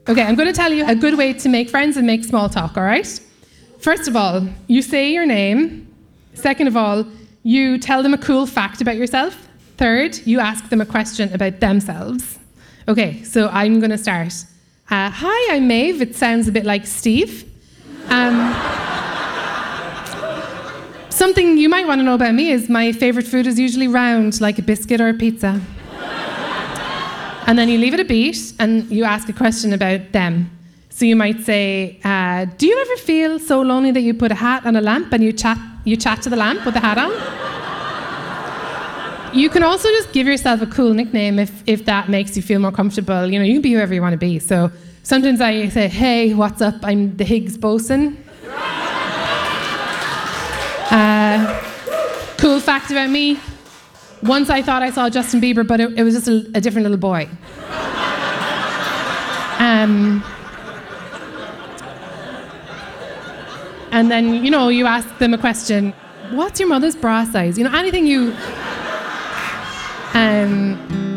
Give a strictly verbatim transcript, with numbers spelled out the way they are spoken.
Okay, I'm going to tell you a good way to make friends and make small talk, all right? First of all, you say your name. Second of all, you tell them a cool fact about yourself. Third, you ask them a question about themselves. Okay, so I'm going to start. Uh, hi, I'm Maeve. It sounds a bit like Steve. Um, something you might want to know about me is my favourite food is usually round, like a biscuit or a pizza. And then you leave it a beat and you ask a question about them. So you might say, uh, do you ever feel so lonely that you put a hat on a lamp and you chat, you chat to the lamp with the hat on? You can also just give yourself a cool nickname if, if that makes you feel more comfortable. You know, you can be whoever you want to be. So sometimes I say, hey, what's up? I'm the Higgs boson. Uh, cool fact about me. Once I thought I saw Justin Bieber, but it, it was just a, a different little boy. Um, and then, you know, you ask them a question. What's your mother's bra size? You know, anything you... Um,